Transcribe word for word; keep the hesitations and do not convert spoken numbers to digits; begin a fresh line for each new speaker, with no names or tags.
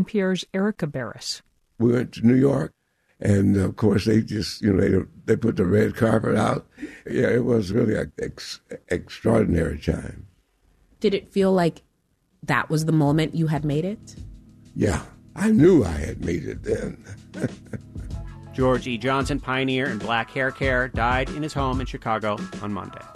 N P R's Erica Barris.
We went to New York, and of course they just, you know, they they put the red carpet out. Yeah, it was really an ex- extraordinary time.
Did it feel like that was the moment you had made it?
Yeah, I knew I had made it then.
George E. Johnson, pioneer in black hair care, died in his home in Chicago on Monday.